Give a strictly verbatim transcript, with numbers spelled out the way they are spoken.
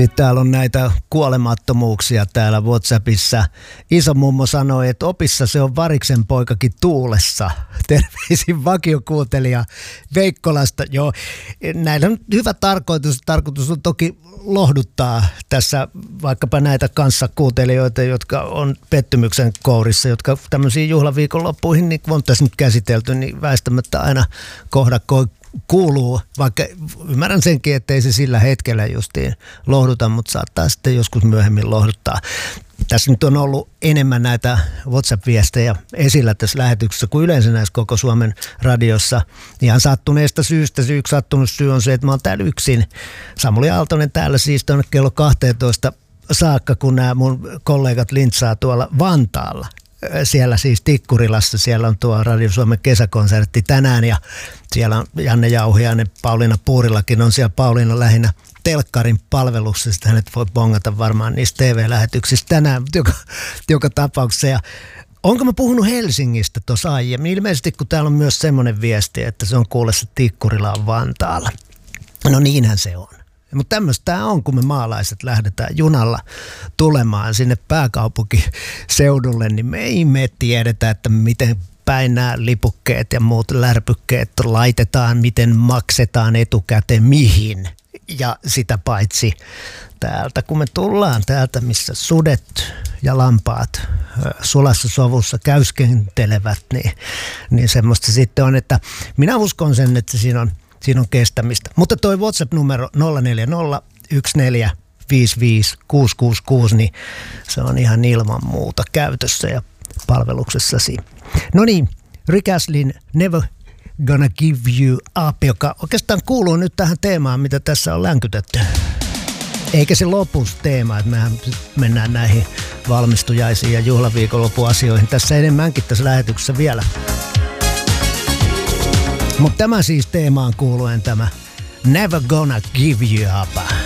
Sitten täällä on näitä kuolemattomuuksia täällä WhatsAppissa. Iso mummo sanoi, että opissa se on variksen poikakin tuulessa. Terveisin vakiokuuntelija Veikkolasta. Joo, näillä on hyvä tarkoitus. Tarkoitus on toki lohduttaa tässä vaikkapa näitä kanssakuuntelijoita, jotka on pettymyksen kourissa, jotka tämmöisiin juhlaviikonloppuihin, niin kun on tässä nyt käsitelty, niin väistämättä aina kohdakkoon kuuluu, vaikka ymmärrän senkin, ettei se sillä hetkellä justiin lohduta, mutta saattaa sitten joskus myöhemmin lohduttaa. Tässä nyt on ollut enemmän näitä WhatsApp-viestejä esillä tässä lähetyksessä kuin yleensä näissä koko Suomen radiossa. Ihan sattuneesta syystä. Se yksi sattunut syy on se, että mä oon täällä yksin. Samuli Aaltonen täällä siis tuonne kello kaksitoista saakka, kun nämä mun kollegat lintsaa tuolla Vantaalla. Siellä siis Tikkurilassa, siellä on tuo Radio Suomen kesäkonsertti tänään ja siellä on Janne Jauhiainen, Pauliina Puurillakin on siellä Pauliina lähinnä telkkarin palveluksesta. Hänet voi bongata varmaan niistä T V-lähetyksistä tänään, joka, joka tapauksessa. Ja onko mä puhunut Helsingistä tuossa aiemmin? Ilmeisesti kun täällä on myös semmoinen viesti, että se on kuulessa Tikkurila on Vantaalla. No niinhän se on. Mutta tämmöistä tämä on, kun me maalaiset lähdetään junalla tulemaan sinne pääkaupunkiseudulle, niin me ei me tiedetä, että miten päin nämä lipukkeet ja muut lärpykkeet laitetaan, miten maksetaan etukäteen, mihin. Ja sitä paitsi täältä, kun me tullaan täältä, missä sudet ja lampaat sulassa sovussa käyskentelevät, niin, niin semmoista sitten on, että minä uskon sen, että siinä on Siinä on kestämistä. Mutta toi WhatsApp-numero nolla neljä nolla yksi neljä viisi viisi kuusi kuusi kuusi, niin se on ihan ilman muuta käytössä ja palveluksessasi. No niin, Rick Astlin Never Gonna Give You Up, joka oikeastaan kuuluu nyt tähän teemaan, mitä tässä on länkytetty. Eikä se lopussa teema, että mehän mennään näihin valmistujaisiin ja juhlaviikonloppuasioihin tässä enemmänkin tässä lähetyksessä vielä. Mutta tämä siis teemaan kuuluen tämä Never Gonna Give You Up.